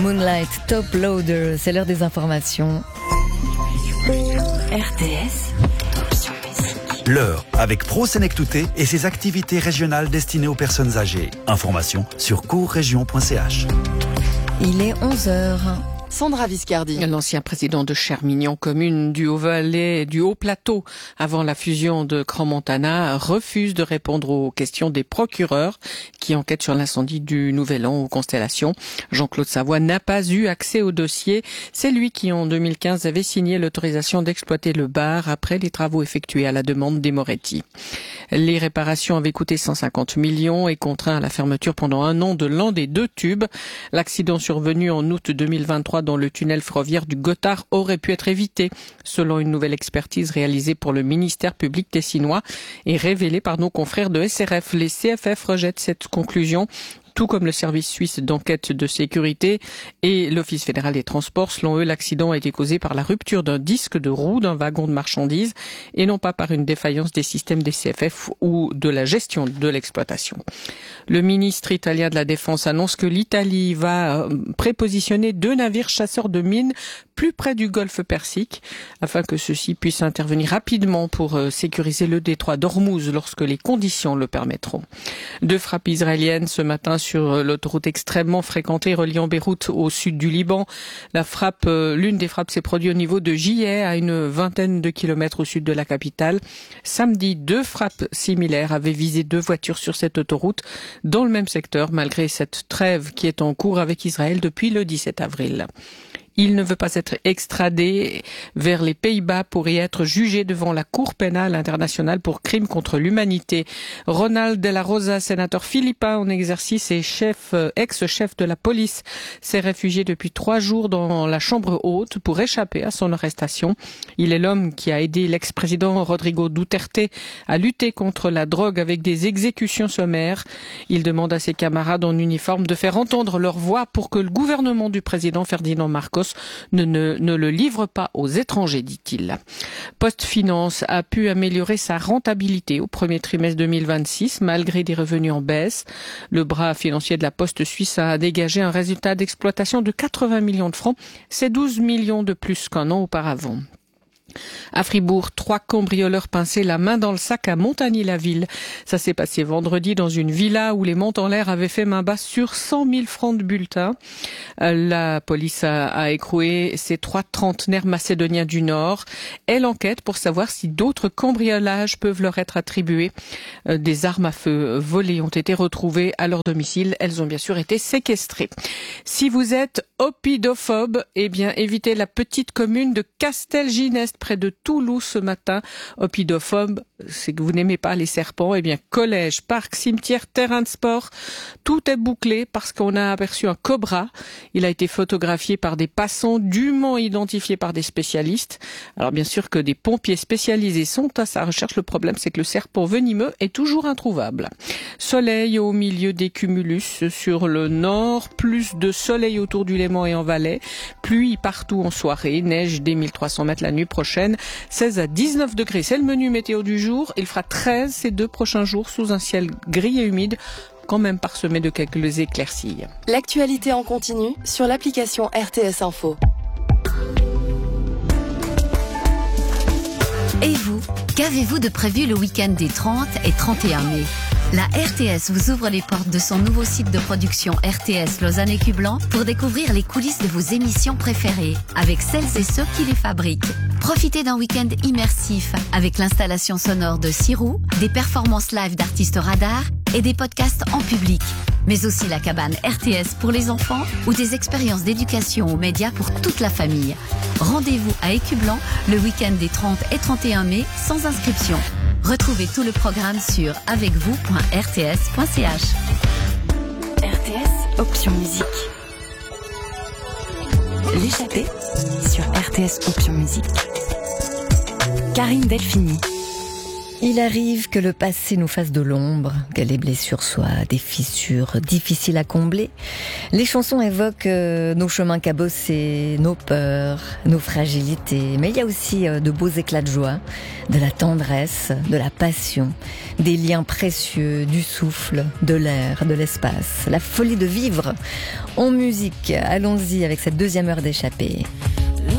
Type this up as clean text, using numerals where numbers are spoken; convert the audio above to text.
Moonlight Top Loader, c'est l'heure des informations. RTS, Option Musique. L'heure avec Pro Senectouté et ses activités régionales destinées aux personnes âgées. Informations sur courregion.ch. Il est 11h. Sandra Viscardi. L'ancien président de Chermignon, commune du Haut-Valais, du Haut-Plateau, avant la fusion de Crans-Montana, refuse de répondre aux questions des procureurs qui enquêtent sur l'incendie du Nouvel An aux Constellations. Jean-Claude Savoie n'a pas eu accès au dossier. C'est lui qui, en 2015, avait signé l'autorisation d'exploiter le bar après les travaux effectués à la demande des Moretti. Les réparations avaient coûté 150 millions et contraint à la fermeture pendant un an de l'un des deux tubes. L'accident survenu en août 2023 dans le tunnel ferroviaire du Gothard aurait pu être évité, selon une nouvelle expertise réalisée pour le ministère public tessinois et révélée par nos confrères de SRF. Les CFF rejettent cette conclusion, tout comme le service suisse d'enquête de sécurité et l'Office fédéral des transports. Selon eux, l'accident a été causé par la rupture d'un disque de roue d'un wagon de marchandises et non pas par une défaillance des systèmes des CFF ou de la gestion de l'exploitation. Le ministre italien de la Défense annonce que l'Italie va prépositionner 2 navires chasseurs de mines plus près du golfe Persique afin que ceux-ci puissent intervenir rapidement pour sécuriser le détroit d'Ormuz lorsque les conditions le permettront. 2 frappes israéliennes ce matin sur l'autoroute extrêmement fréquentée reliant Beyrouth au sud du Liban. L'une des frappes s'est produite au niveau de Jiyeh, à une vingtaine de kilomètres au sud de la capitale. Samedi, 2 frappes similaires avaient visé 2 voitures sur cette autoroute dans le même secteur, malgré cette trêve qui est en cours avec Israël depuis le 17 avril. Il ne veut pas être extradé vers les Pays-Bas pour y être jugé devant la Cour pénale internationale pour crimes contre l'humanité. Ronald de la Rosa, sénateur philippin en exercice et ex-chef de la police, s'est réfugié depuis 3 jours dans la chambre haute pour échapper à son arrestation. Il est l'homme qui a aidé l'ex-président Rodrigo Duterte à lutter contre la drogue avec des exécutions sommaires. Il demande à ses camarades en uniforme de faire entendre leur voix pour que le gouvernement du président Ferdinand Marcos ne le livre pas aux étrangers, dit-il. PostFinance a pu améliorer sa rentabilité au premier trimestre 2026 malgré des revenus en baisse. Le bras financier de la Poste suisse a dégagé un résultat d'exploitation de 80 millions de francs. C'est 12 millions de plus qu'un an auparavant. À Fribourg, 3 cambrioleurs pinçaient la main dans le sac à Montagny-la-Ville. Ça s'est passé vendredi dans une villa où les Monts-en-l'air avaient fait main basse sur 100 000 francs de bulletins. La police a écroué ces 3 trentenaires macédoniens du Nord. Elle enquête pour savoir si d'autres cambriolages peuvent leur être attribués. Des armes à feu volées ont été retrouvées à leur domicile. Elles ont bien sûr été séquestrées. Si vous êtes opidophobe, eh bien évitez la petite commune de Castelginest près de Toulouse ce matin. Opidophobe, c'est que vous n'aimez pas les serpents. Eh bien, collège, parc, cimetière, terrain de sport, tout est bouclé parce qu'on a aperçu un cobra. Il a été photographié par des passants dûment identifiés par des spécialistes. Alors bien sûr que des pompiers spécialisés sont à sa recherche. Le problème, c'est que le serpent venimeux est toujours introuvable. Soleil au milieu des cumulus sur le nord, plus de soleil autour du Léman et en Valais, pluie partout en soirée, neige dès 1300 mètres la nuit prochaine, 16 à 19 degrés. C'est le menu météo du jour. Il fera 13 ces 2 prochains jours sous un ciel gris et humide, quand même parsemé de quelques éclaircies. L'actualité en continu sur l'application RTS Info. Et vous, qu'avez-vous de prévu le week-end des 30 et 31 mai ? La RTS vous ouvre les portes de son nouveau site de production RTS Lausanne et Cublan pour découvrir les coulisses de vos émissions préférées avec celles et ceux qui les fabriquent. Profitez d'un week-end immersif avec l'installation sonore de 6 roues, des performances live d'artistes radars et des podcasts en public. Mais aussi la cabane RTS pour les enfants ou des expériences d'éducation aux médias pour toute la famille. Rendez-vous à Écublan le week-end des 30 et 31 mai sans inscription. Retrouvez tout le programme sur avecvous.rts.ch. RTS Option Musique. L'échappée sur RTS Option Musique. Karine Delphini. Il arrive que le passé nous fasse de l'ombre, que les blessures soient des fissures difficiles à combler. Les chansons évoquent nos chemins cabossés, nos peurs, nos fragilités. Mais il y a aussi de beaux éclats de joie, de la tendresse, de la passion, des liens précieux, du souffle, de l'air, de l'espace, la folie de vivre. En musique, allons-y avec cette deuxième heure d'échappée.